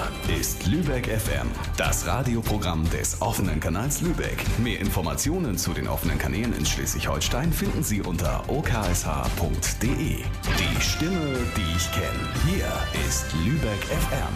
ist Lübeck FM, das Radioprogramm des offenen Kanals Lübeck. Mehr Informationen zu den offenen Kanälen in Schleswig-Holstein finden Sie unter oksh.de. Die Stimme, die ich kenne. Hier ist Lübeck FM.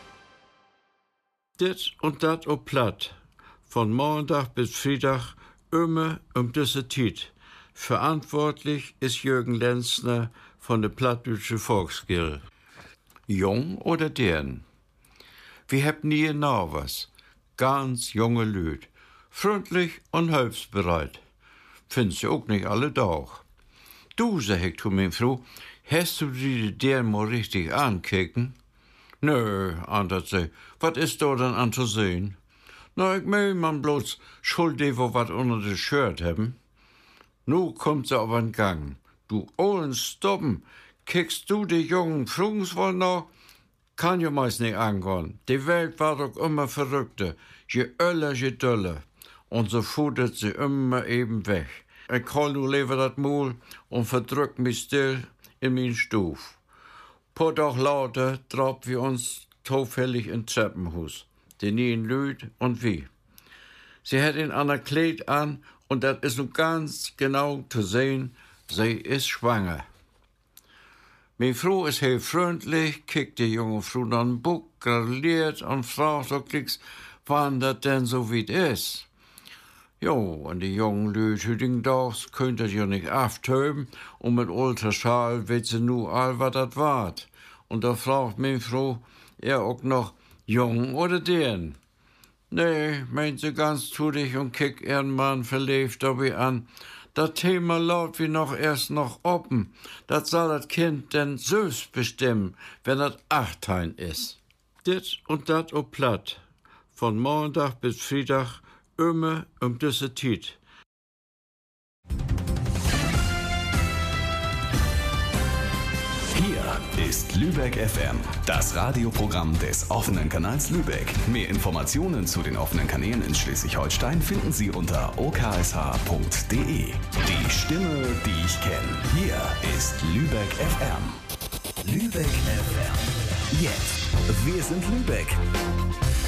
Dit und dat op Platt. Von Montag bis Freitag immer diese Tiet. Verantwortlich ist Jürgen Lenzner von der Plattdeutsche Volksgilde. Jung oder deren? Wir haben nie genau was. Ganz junge Lüd. Freundlich und hilfsbereit. Findest du auch nicht alle Tag. Du, sag ich zu mir Frau, hast du die deren mal richtig ankicken? Nö, antwortet sie, was ist da denn an zu sehen? Na, ich mein man bloß schuld wo wat unter de Shirt haben. Nu kommt sie auf den Gang. Du ollen Stoppen, kickst du die jungen Frugens wohl noch? Kann ja meist nicht angehen. Die Welt war doch immer verrückter. Je öller, je döller. Und so futtert sie immer eben weg. Ich hol nu lieber dat Maul und verdrück mich still in min Stuf. Paar Tag lauter traub wir uns zufällig in Treppenhaus. Die nien Lüd und wie. Sie hat ein ander Kleid an und das ist nun ganz genau zu sehen, sie ist schwanger. Meine Frau ist heel freundlich, kickt die junge Frau an den Buch, gratuliert und fragt so klicks, wann das denn so weit ist. Jo, und die jungen Lüd hütigen Dags könnt das ja nicht auftöben und mit Ultraschall weet sie nu all, was das wart. Und da fragt meine Frau, auch noch, jung oder den? Nee, meint sie ganz tutig und kickt ihren Mann verlebt dabei an. Das Thema laut wie noch erst noch offen. Das soll das Kind denn selbst bestimmen, wenn das 18 ist. Dit und dat op Platt. Von Montag bis Freitag immer diese Tiet. Hier ist Lübeck FM, das Radioprogramm des offenen Kanals Lübeck. Mehr Informationen zu den offenen Kanälen in Schleswig-Holstein finden Sie unter oksh.de. Die Stimme, die ich kenne. Hier ist Lübeck FM. Lübeck FM. Jetzt. Wir sind Lübeck.